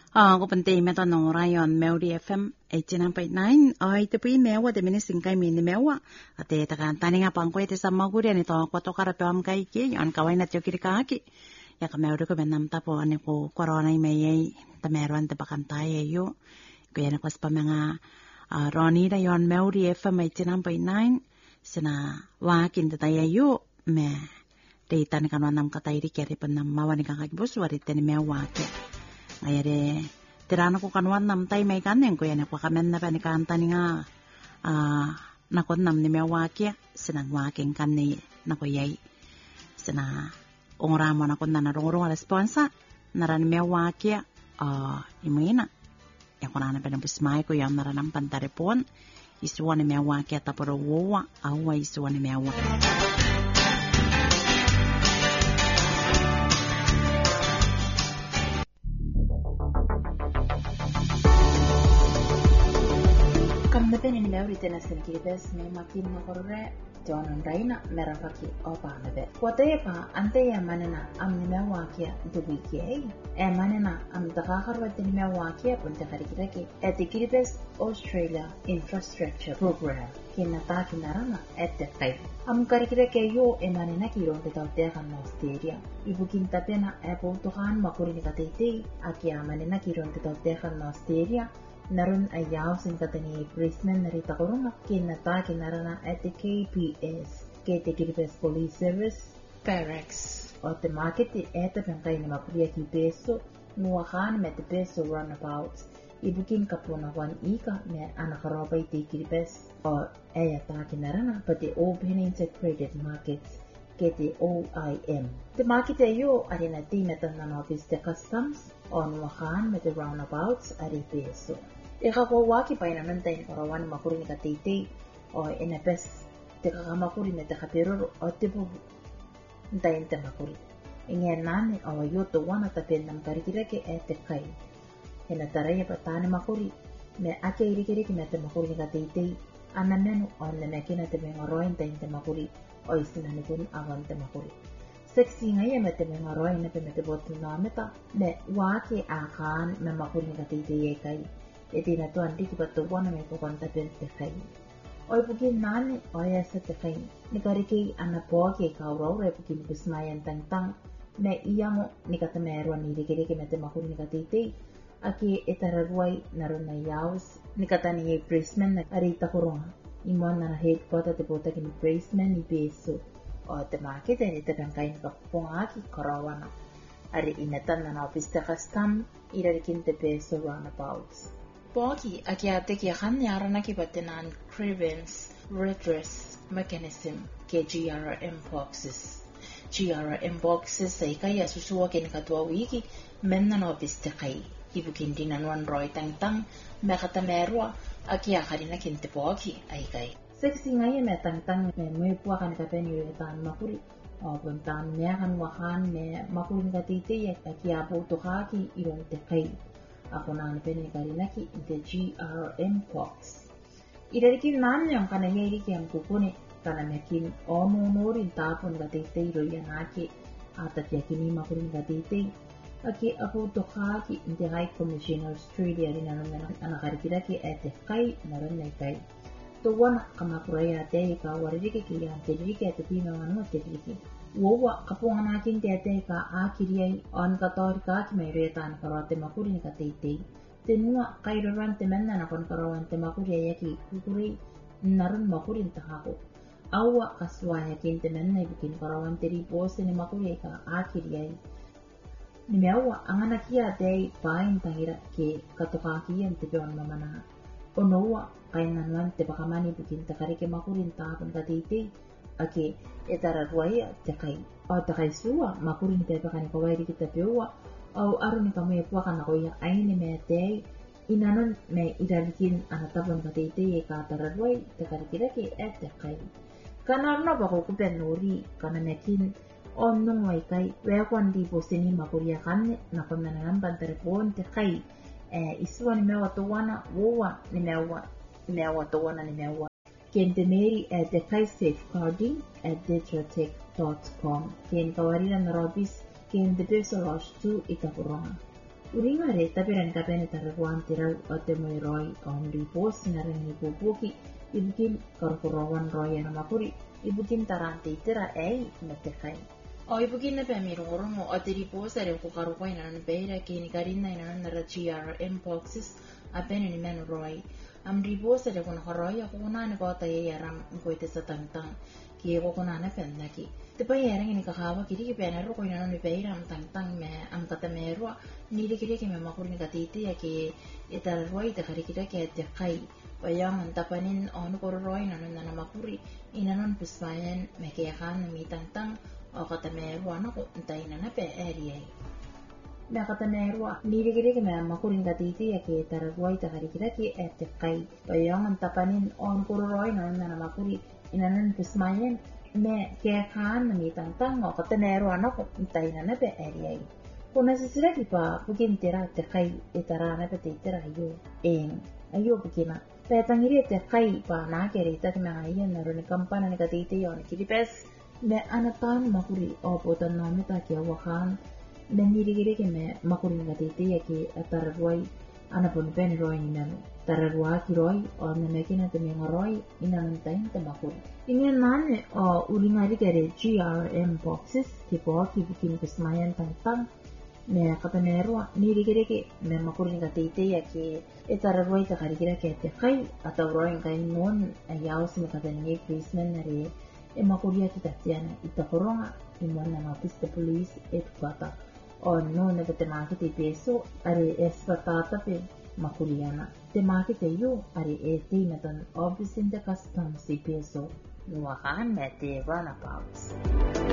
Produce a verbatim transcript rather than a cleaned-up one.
Ah, ko pantay meta no rayon Melody F M eighty-nine point nine. Ay tepi mewa de minisin kay mini mewa. Ate takan tani nga pang ko ite sa maguri ani to ko to karapam kay ki yon kaway na tyo kiri kaki. Ya ka mewa ko benam tapo ani ko corona may ta meron te bakantay yo. Ko yan ko pa mga uh, Ronnie da yon Melody F M eighty-nine point nine. Sina wakin ta tayo yo me. Te tani kan wanam katay ri keri panam mawani ka kagibus warit ni mewa ke. Ayare tirana ko kanwan nam tay may kanen ko yan ko kamen na panikanta ni nga uh, nakon nam ni mewaki sinang waking kanni nako yay sina ongramo na kun na narong responsa naran mewaki uh, imina ya ko na na pinabismay ko yan naran pantaripon isuwa ni mewaki taporo wowa awa isuwa ni mewaki Kamnapen ini mewa ritena senkibes me makin makorre jonon raina merafaki opa mebe. Kote pa ante ya manena am ni mewa kia dubi kia e manena am dakakar wate ni mewa kia punte karikirake e tikiribes Australia Infrastructure Program kina ta kinarana et kai. Am karikirake yo e manena kiron te taute kan Australia. Ibu kinta pena e portukan makuri ni katete akia manena kiron te taute kan Australia. Naroon ay yaw sin katani Brisbane narita korona kinata kinarana at the K P S Kete Kiribes Police Service Barracks o te market eta pangkay na mapuria ki peso nuwakan met the peso runabouts ibukin kapuna wan ika me anakarobay te Kiribes o aya ta kinarana pati open integrated markets Kete O I M. The market ayo arina ti metan na office the customs o nuwakan met the roundabouts ari peso. Ika ko waki pa ina nantay ni karawan makuri ni katiti o inapes te kakamakuri na te kapiruro o tipo ntayin te makuri. Ingyan nani o yoto wana tapin nam karikirake e te kai. Ina taraya patani makuri me ake irikiriki na te makuri ni katiti anamenu o lemeki na te mengaroin tayin te makuri o isinanikun awan te makuri. Seksi ngaya me te mengaroin na te me te botu nameta me waki akan me makuri ni katiti ye kai. Iti na to andi kipatuwa na may kukanta pintikay. Oy bugin nani oya sa tikay. Nikariki anapo ki kauraw re bugin bismayan tangtang. Me iya mo nikatameruan nirikiriki na timakun nikatiti. Aki itararway naroon na yaws. Nikatani Brisbane na arita kurunga. Imon na headquarter tipota kini Brisbane ni Beso. O timakit ay itabangkay nikapunga ki karawana. Ari inatan na na-office ta custom. Irarikin te Beso roundabouts. Poki akiate ki han yarana ki batenan grievance redress mechanism ke G R M boxes. G R M boxes ay kaya susuwa kin katwa wiki menna no bistekai. Ibukin dinanuan roy tangtang mekatamerwa akia karina kinte poki ay kay. Seksi ngayon me tangtang me may puwa kan kapen yuetan makuri. O buntan me kan wakan me makurin katiti yak akia buto kaki irong tekay. Ako na nipeni karinaki the G R M box. Irarikin namin yung kanayari kiyang kukuni kanamakin omo norin tapon gatitay ro yanaki atat yakini makurin gatitay. Aki ako tokaki the High Commissioner Australia rin nanon na anakarikiraki ete kay naron na kay. Tuwan kamakuraya te ikawaririki kiyang tiriki ete pinangan tiriki. Wowa kapungan nakin tete ka akiriyay on kator ka kimayretan karote makuri ni katete. Tenua kairoran temenna na kon karawan te makuri yaki kukuri naron makuri tahako. Awa kaswa yakin temenna bikin karawan teri pose ni makuri ka akiriyay. Nimewa ang anakia te pain tangira ke katokaki yan tepeon mamana. Onowa kainan te bakamani bikin takarike makurin tahapon katete. Aki itararway takay o takay suwa makurin pepa kan kawai di kita pewa o aron ni kamo yapwa kan ako yung ay ni mete inanon me iralikin anatapon katete ka tararway takarikiraki et takay kanarna bako kupenuri kanamekin onnong way kay wekwan di po sini makurya kan nakonananan bantarepon takay eh iswa ni mewa tuwana wowa ni mewa mewa tuwana ni mewa Kentemeri at the Kai Safeguarding at detratech dot com. Ken kawarila na robis ken the Beso Rush to Itapuronga. Uringare tapiran kapene tararuan tirau o te moi roi o mri pos narangi pupuki ibukin korkorowan roi ana makuri ibukin tarante tira ei metekai. O ibukin na pemirungurumo o te riposa re kukaruko ina na beira ki ni karina ina na ra G R M boxes apene ni menu roi. Am riposa re kuna roi o kuna ni kota ye aram koite sa tangtang ki e kuna na fennaki. Te pai era ni kahawa kiri ki pena ro ko ina ni beira am tangtang me am kata me ro ni ri kiri ki me makuri ni katiti ya ki eta roi te kari kira ki te kai. Bayang antapanin on ko roi na na na makuri ina non puspayan me ke kan mi tangtang o kata me ro na ko ntai na na pe area. Na kata me ro ni ri kiri ki me makuri ni katiti ya ki eta roi te kari kira ki te kai. Bayang antapanin on ko roi na na na makuri ina non puspayan me ke kan mi tangtang o kata me ro na ko ntai na na pe area. Kuna sisira ki pa bukin tira te kai etara na pe te tira yo en ayo bukina petangiri te kai pa na kere ta me ai na ro ni kampana ni katiti yo ni kilipes me anatan makuri o potan na me ta ki awakan me niri gire ke me makuri ni katiti ya ki atara roi ana pun pen roi ni nanu tara roi ki roi o me me kina te me roi ina nantain te makuri ini nane o uringari kere G R M boxes ki po ki bukin kesmayan tantang me kapanero ni rigere ke me makuri nga tete ya ke etara roi ta karikira ke te kai ata roi nga non ayao se me katanye basement na re e makuri ya kita tiana ita koronga imon na notice the police et kwata o no ne te maki te peso are espatata pe makuriana te maki te yo are e te metan obvious in the customs peso nuahan me te runabouts.